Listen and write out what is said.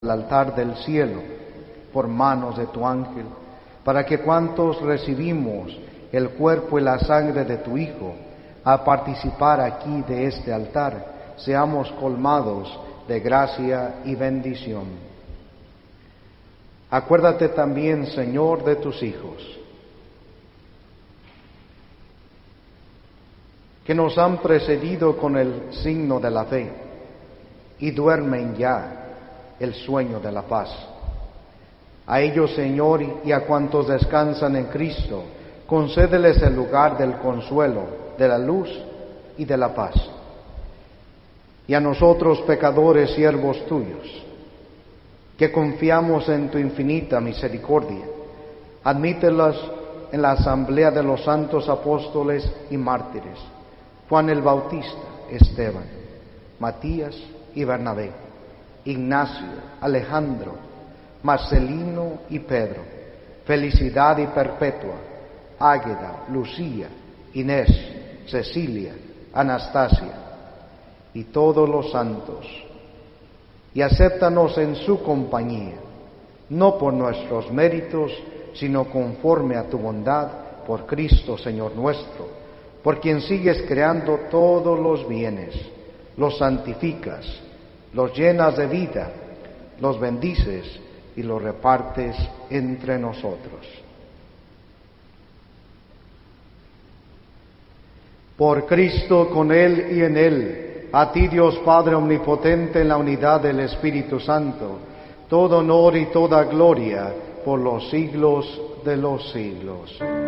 al altar del cielo por manos de tu ángel, para que cuantos recibimos el cuerpo y la sangre de tu Hijo, a participar aquí de este altar, seamos colmados de gracia y bendición. Acuérdate también, Señor, de tus hijos, que nos han precedido con el signo de la fe y duermen ya el sueño de la paz. A ellos, Señor, y a cuantos descansan en Cristo, concédeles el lugar del consuelo, de la luz y de la paz. Y a nosotros, pecadores, siervos tuyos, que confiamos en tu infinita misericordia, admítelos en la asamblea de los santos apóstoles y mártires, Juan el Bautista, Esteban, Matías y Bernabé, Ignacio, Alejandro, Marcelino y Pedro, Felicidad y Perpetua, Águeda, Lucía, Inés, Cecilia, Anastasia y todos los santos, y acéptanos en su compañía, no por nuestros méritos, sino conforme a tu bondad, por Cristo Señor nuestro, por quien sigues creando todos los bienes, los santificas, los llenas de vida, los bendices y los repartes entre nosotros. Por Cristo, con Él y en Él, a ti Dios Padre omnipotente en la unidad del Espíritu Santo, todo honor y toda gloria por los siglos de los siglos.